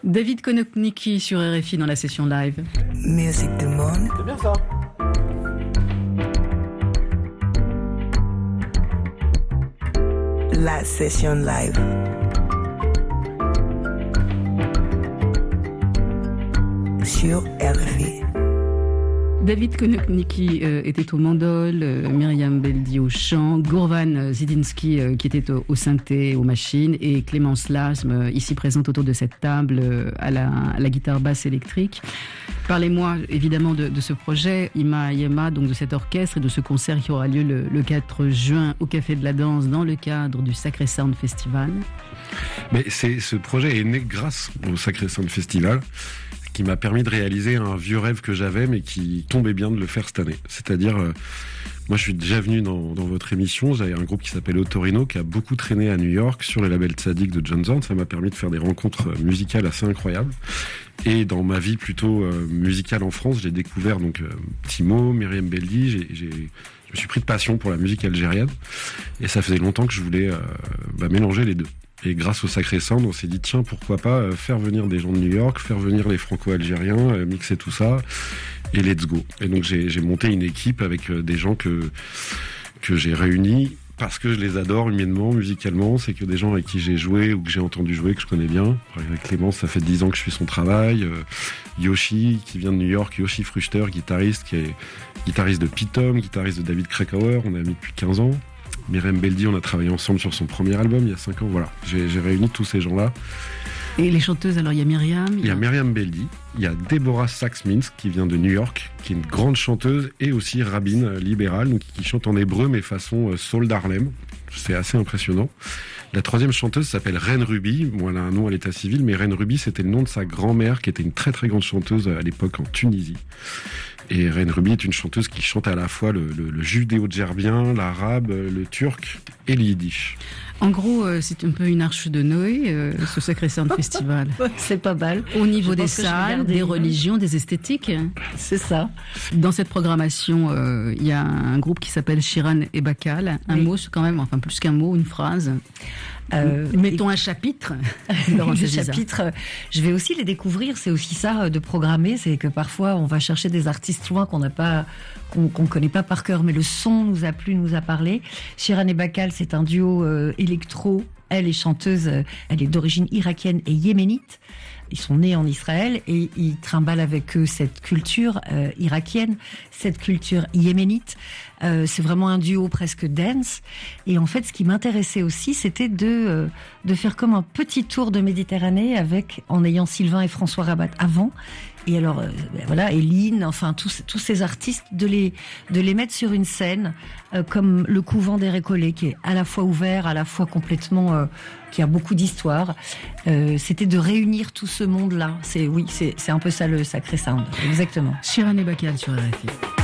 David Konopnicki sur RFI dans la session live. Musique du monde. C'est bien ça. La session live. Sur RFI. David Konopnicki était au mandol, Myriam Beldi au chant, Gourvan Zidinski qui était au synthé, aux machines, et Clémence Lasme, ici présente autour de cette table, à la guitare basse électrique. Parlez-moi évidemment de ce projet, Ima Yema, donc de cet orchestre et de ce concert qui aura lieu le 4 juin au Café de la Danse dans le cadre du Sacré Sound Festival. Mais ce projet est né grâce au Sacré Sound Festival, qui m'a permis de réaliser un vieux rêve que j'avais, mais qui tombait bien de le faire cette année. C'est-à-dire, moi je suis déjà venu dans votre émission, j'avais un groupe qui s'appelle Otorino, qui a beaucoup traîné à New York sur le label Tzadik de John Zorn. Ça m'a permis de faire des rencontres musicales assez incroyables. Et dans ma vie plutôt musicale en France, j'ai découvert donc Timo, Myriam Beldi, je me suis pris de passion pour la musique algérienne, et ça faisait longtemps que je voulais mélanger les deux. Et grâce au Sacré Sound, on s'est dit, tiens, pourquoi pas faire venir des gens de New York, faire venir les franco-algériens, mixer tout ça, et let's go. Et donc j'ai monté une équipe avec des gens que j'ai réunis, parce que je les adore humainement, musicalement. C'est que des gens avec qui j'ai joué ou que j'ai entendu jouer, que je connais bien. Avec Clémence, ça fait 10 ans que je suis son travail. Yoshi, qui vient de New York, Yoshi Fruchter, guitariste, qui est guitariste de Pitom, guitariste de David Krakauer, on est amis depuis 15 ans. Myriam Beldi, on a travaillé ensemble sur son premier album il y a 5 ans. Voilà, j'ai réuni tous ces gens-là. Et les chanteuses, alors il y a Myriam. Il y a Myriam Beldi, il y a Deborah Sachs-Mintz qui vient de New York, qui est une grande chanteuse, et aussi rabbine libérale, donc qui chante en hébreu mais façon soul d'Harlem. C'est assez impressionnant. La troisième chanteuse s'appelle Reine Ruby. Bon, elle a un nom à l'état civil, mais Reine Ruby, c'était le nom de sa grand-mère, qui était une très très grande chanteuse à l'époque en Tunisie. Et Reine Ruby est une chanteuse qui chante à la fois le judéo-djerbien, l'arabe, le turc et le yiddish. En gros, c'est un peu une arche de Noé, ce Sacré Sound Festival. C'est pas mal. Au niveau des salles, des religions, des esthétiques. C'est ça. Dans cette programmation, il y a un groupe qui s'appelle Shiran et Bakal. Un mot, c'est quand même, enfin plus qu'un mot, une phrase. Mettons un chapitre. Le chapitre, je vais aussi les découvrir. C'est aussi ça de programmer, c'est que parfois on va chercher des artistes loin qu'on connaît pas par cœur, mais le son nous a plu, nous a parlé. Shiran et Bakal, c'est un duo électro. Elle est chanteuse, elle est d'origine irakienne et yéménite. Ils sont nés en Israël et ils trimballent avec eux cette culture irakienne, cette culture yéménite. C'est vraiment un duo presque dance. Et en fait, ce qui m'intéressait aussi, c'était de faire comme un petit tour de Méditerranée en ayant Sylvain et François Rabat avant. Et alors, voilà, Eline, enfin tous ces artistes, de les mettre sur une scène comme le couvent des Récollets, qui est à la fois ouvert, à la fois complètement, qui a beaucoup d'histoire. C'était de réunir tout ce monde-là. C'est un peu ça le Sacré Sound, exactement. Shiran et Bakal sur RFI.